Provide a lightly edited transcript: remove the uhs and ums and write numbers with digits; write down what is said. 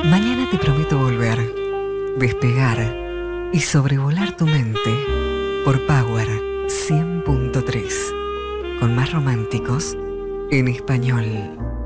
Mañana te prometo volver, despegar y sobrevolar tu mente por Power 100.3, con más románticos en español.